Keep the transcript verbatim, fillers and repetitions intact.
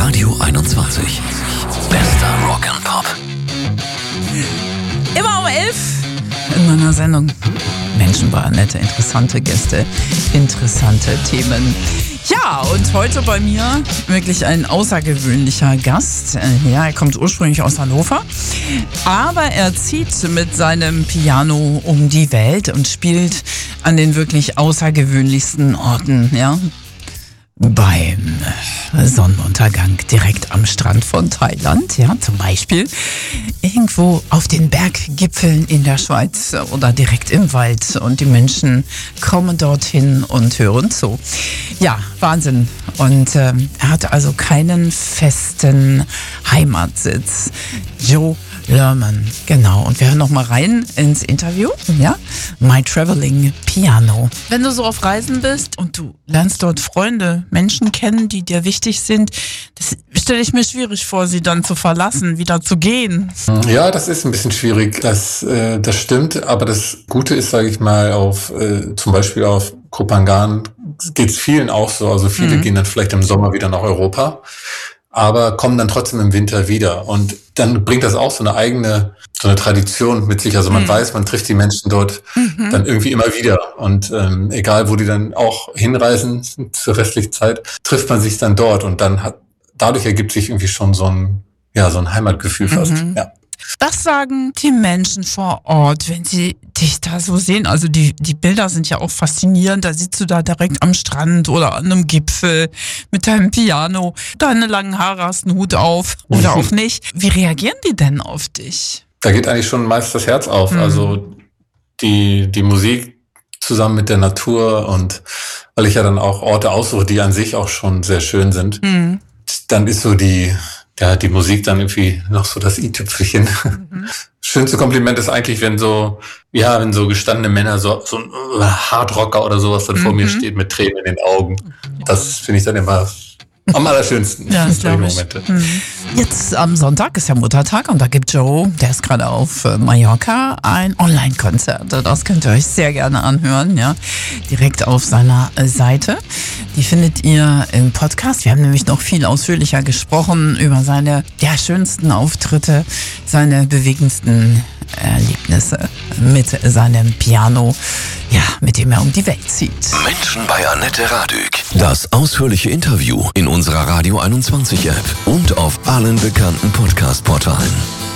Radio einundzwanzig. Bester Rock and Pop. Immer um elf in meiner Sendung. Menschen waren nette, interessante Gäste, interessante Themen. Ja, und heute bei mir wirklich ein außergewöhnlicher Gast. Ja, er kommt ursprünglich aus Hannover, aber er zieht mit seinem Piano um die Welt und spielt an den wirklich außergewöhnlichsten Orten, ja. Beim Sonnenuntergang direkt am Strand von Thailand, ja, zum Beispiel irgendwo auf den Berggipfeln in der Schweiz oder direkt im Wald und die Menschen kommen dorthin und hören zu. Ja, Wahnsinn. Und äh, er hat also keinen festen Heimatsitz. Joe Lerman, genau. Und wir hören noch mal rein ins Interview, ja? My Traveling Piano. Wenn du so auf Reisen bist und du lernst dort Freunde, Menschen kennen, die dir wichtig sind, das stelle ich mir schwierig vor, sie dann zu verlassen, wieder zu gehen. Ja, das ist ein bisschen schwierig, das, äh, das stimmt. Aber das Gute ist, sage ich mal, auf äh, zum Beispiel auf Koh Phangan geht es vielen auch so. Also viele mhm. gehen dann vielleicht im Sommer wieder nach Europa, aber kommen dann trotzdem im Winter wieder. Und dann bringt das auch so eine eigene, so eine Tradition mit sich. Also man mhm. weiß, man trifft die Menschen dort mhm. dann irgendwie immer wieder. Und ähm, egal, wo die dann auch hinreisen zur restlichen Zeit, trifft man sich dann dort. Und dann hat, dadurch ergibt sich irgendwie schon so ein, ja, so ein Heimatgefühl fast. Mhm. Ja. Was sagen die Menschen vor Ort, wenn sie dich da so sehen? Also die, die Bilder sind ja auch faszinierend. Da sitzt du da direkt am Strand oder an einem Gipfel mit deinem Piano. Deine langen Haare, hast einen Hut auf oder auch nicht. Wie reagieren die denn auf dich? Da geht eigentlich schon meist das Herz auf. Mhm. Also die, die Musik zusammen mit der Natur und weil ich ja dann auch Orte aussuche, die an sich auch schon sehr schön sind, mhm. dann ist so die... Ja, die Musik dann irgendwie noch so das i-Tüpfelchen. Mhm. Schönste Kompliment ist eigentlich, wenn so, ja, wenn so gestandene Männer, so, so ein Hardrocker oder sowas dann mhm. vor mir steht mit Tränen in den Augen. Das finde ich dann immer am allerschönsten. Ja, das glaube ich. Momente. Mhm. Jetzt am Sonntag ist ja Muttertag und da gibt Joe, der ist gerade auf Mallorca, ein Online-Konzert. Das könnt ihr euch sehr gerne anhören, ja. Direkt auf seiner Seite. Die findet ihr im Podcast. Wir haben nämlich noch viel ausführlicher gesprochen über seine ja, schönsten Auftritte, seine bewegendsten Erlebnisse mit seinem Piano, ja, mit dem er um die Welt zieht. Menschen bei Annette Radück. Das ausführliche Interview in unserer Radio einundzwanzig App und auf allen bekannten Podcast-Portalen.